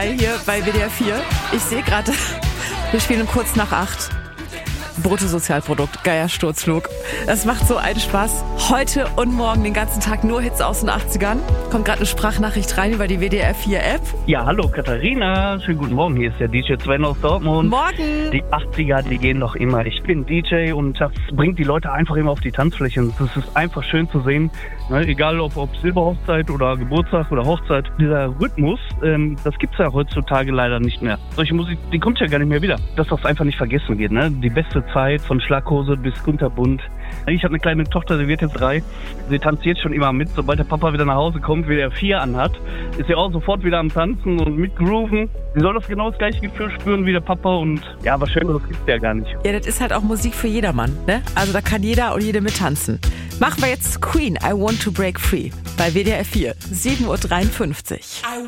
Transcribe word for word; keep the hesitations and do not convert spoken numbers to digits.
Mai hier bei W D R vier. Ich sehe gerade, wir spielen um kurz nach acht. Bruttosozialprodukt, geiler Sturzflug. Das macht so einen Spaß. Heute und morgen den ganzen Tag nur Hits aus den achtzigern. Kommt gerade eine Sprachnachricht rein über die W D R vier App. Ja, hallo Katharina. Schönen guten Morgen. Hier ist der D J Sven aus Dortmund. Morgen. Die achtziger, die gehen doch immer. Ich bin D J und das bringt die Leute einfach immer auf die Tanzflächen. Das ist einfach schön zu sehen. Ne, egal ob, ob Silberhochzeit oder Geburtstag oder Hochzeit. Dieser Rhythmus, ähm, das gibt's ja heutzutage leider nicht mehr. Solche Musik, die kommt ja gar nicht mehr wieder. Dass das einfach nicht vergessen geht. Ne? Die beste Zeit von Schlaghose bis kunterbunt. Ich habe eine kleine Tochter, die wird jetzt drei. Sie tanzt jetzt schon immer mit. Sobald der Papa wieder nach Hause kommt, wie er vier anhat, ist sie auch sofort wieder am Tanzen und mitgrooven. Sie soll das genau das gleiche Gefühl spüren wie der Papa und ja, was Schöneres gibt's ja gar nicht. Ja, das ist halt auch Musik für jedermann, ne? Also da kann jeder und jede mittanzen. Machen wir jetzt Queen, I Want to Break Free bei W D R vier, sieben Uhr dreiundfünfzig.